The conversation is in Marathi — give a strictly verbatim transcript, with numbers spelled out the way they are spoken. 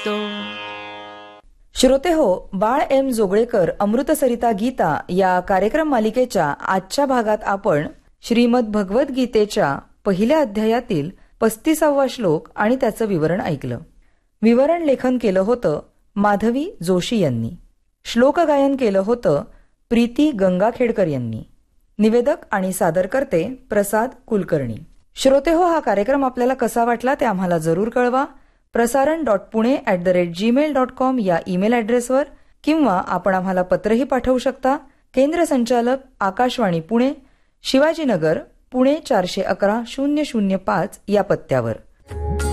असतो. श्रोते हो, बाळ एम जोगळेकर अमृतसरिता गीता या कार्यक्रम मालिकेच्या आजच्या भागात आपण श्रीमद भगवद्गीतेच्या पहिल्या अध्यायातील पस्तीसावा श्लोक आणि त्याचं विवरण ऐकलं. विवरण लेखन केलं होतं माधवी जोशी यांनी. श्लोक गायन केलं होतं प्रीती गंगाखेडकर यांनी. निवेदक आणि सादरकर्ते प्रसाद कुलकर्णी. श्रोते हो, हा कार्यक्रम आपल्याला कसा वाटला ते आम्हाला जरूर कळवा. प्रसारण dot Pune at the rate Gmail dot com या ईमेल ॲड्रेसवर, किंवा आपण आम्हाला पत्रही पाठवू शकता. केंद्र संचालक आकाशवाणी पुणे, शिवाजीनगर, पुणे चारशे अकरा शून्य शून्य पाच या पत्त्यावर.